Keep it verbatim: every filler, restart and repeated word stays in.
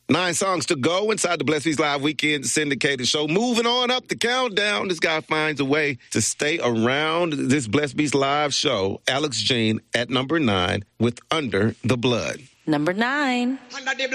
Nine songs to go inside the Blessed Beats Live Weekend syndicated show. Moving on up the countdown. This guy finds a way to stay around this Blessed Beats Live show. Alex Jean at number nine with Under the Blood. Number nine. Under the